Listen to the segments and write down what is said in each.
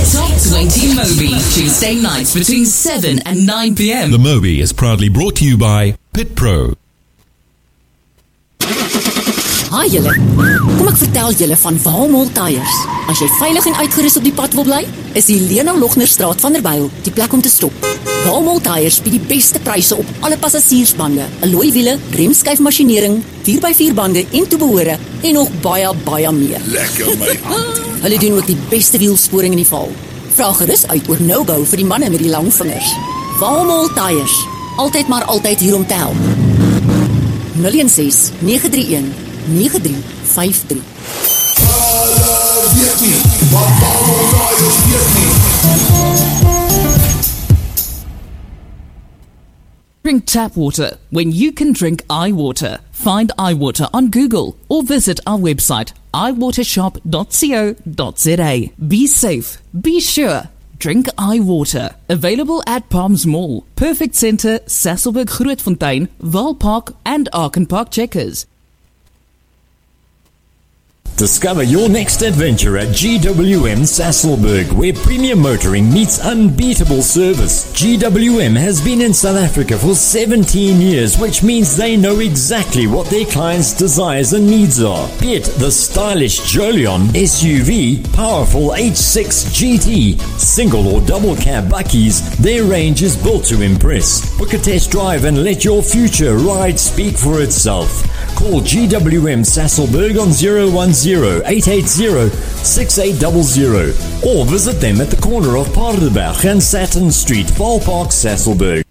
Top 20 Moby, Tuesday nights between 7 and 9 p.m. The Moby is proudly brought to you by Pit Pro. Hi julle, kom ek vertel julle van Walmall Tyres. As jy veilig en uitgerus op die pad wil bly, is die Lena Lognerstraat van der Byl die plek om te stop. Walmall Tyres bied die beste pryse op alle passasiersbande, alloy wiele, remskuifmasjienering, 4x4 bande en toebehore en nog baie meer. Lekker my hand. Hulle doen ook die beste wielsporing in die val. Vra gerus uit oor no-go vir die manne met die lang vingers. Walmall Tyres, altyd maar altyd hier om te help. 016 931 9353. Drink tap water when you can drink iWater. Find iWater on Google or visit our website iwatershop.co.za. Be safe, be sure. Drink iWater. Available at Palms Mall, Perfect Centre, Sasolburg Grootfontein, Valpark and Arkenpark Checkers. Discover your next adventure at GWM Sasolburg, where premium motoring meets unbeatable service. GWM has been in South Africa for 17 years, which means they know exactly what their clients' desires and needs are. Be it the stylish Jolion SUV, powerful H6 GT, single or double cab buckies, their range is built to impress. Book a test drive and let your future ride speak for itself. Call GWM Sasolburg on 010-880-6800 or visit them at the corner of Paardenberg and Saturn Street, Valpark, Sasolburg.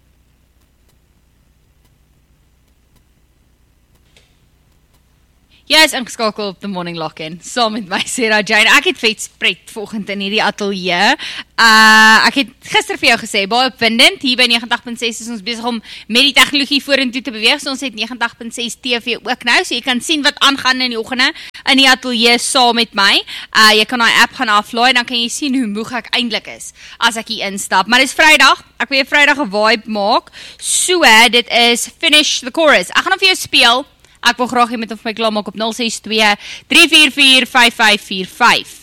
Jy is ingeskakel op The Morning Lock-in, saam met my, Sarah Jane. Ek het vetspret vanoggend in hierdie ateljee. Ek het gister vir jou gesê, baie opwindend, hier by 89.6 is ons besig om met die tegnologie vorentoe te beweeg, so ons het 89.6 TV ook nou, so jy kan sien wat aangaan in die oggende in die ateljee saam met my. Jy kan die app gaan aflaai, dan kan jy sien hoe moeg ek eintlik is, as ek hier instap. Maar dit is Vrydag, ek wil jou Vrydag 'n vibe maak, so dit is Finish the Chorus. Ek gaan vir jou speel. Ek wil graag hê met my klaar maak op 062 344 5545.